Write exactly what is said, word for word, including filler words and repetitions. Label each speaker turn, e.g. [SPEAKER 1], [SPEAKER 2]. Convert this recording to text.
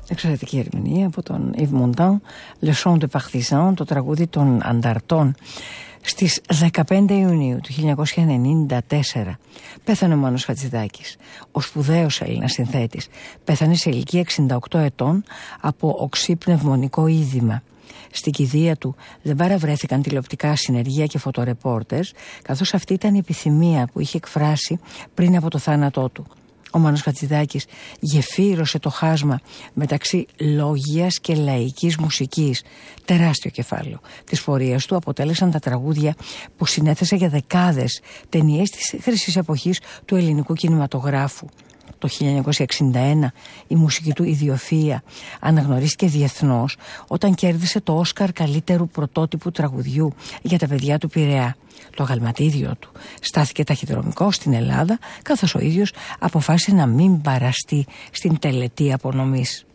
[SPEAKER 1] Εξαιρετική ερμηνεία από τον Yves Montand, Le Chant de Partisan, το τραγούδι των ανταρτών. Στις δεκαπέντε Ιουνίου του χίλια εννιακόσια ενενήντα τέσσερα πέθανε ο Μάνος Χατζηδάκης, ο σπουδαίος Έλληνας συνθέτης. Πέθανε σε ηλικία εξήντα οκτώ ετών από οξύ πνευμονικό είδημα. Στην κηδεία του δεν παραβρέθηκαν τηλεοπτικά συνεργεία και φωτορεπόρτερς, καθώς αυτή ήταν η επιθυμία που είχε εκφράσει πριν από το θάνατό του. Ο Μάνος Χατζηδάκης γεφύρωσε το χάσμα μεταξύ λογίας και λαϊκής μουσικής. Τεράστιο κεφάλαιο της πορείας του αποτέλεσαν τα τραγούδια που συνέθεσε για δεκάδες ταινίες της χρυσής εποχής του ελληνικού κινηματογράφου. Το χίλια εννιακόσια εξήντα ένα η μουσική του ιδιοφυΐα αναγνωρίστηκε διεθνώς όταν κέρδισε το Όσκαρ καλύτερου πρωτότυπου τραγουδιού για τα παιδιά του Πειραιά. Το αγαλματίδιο του στάθηκε ταχυδρομικό στην Ελλάδα, καθώς ο ίδιος αποφάσισε να μην παραστεί στην τελετή απονομής.